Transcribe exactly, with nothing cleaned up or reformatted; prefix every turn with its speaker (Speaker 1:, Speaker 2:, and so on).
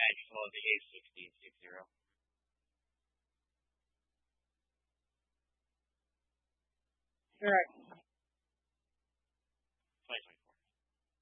Speaker 1: actual the A sixteen six zero.
Speaker 2: All right.
Speaker 1: twenty twenty-four.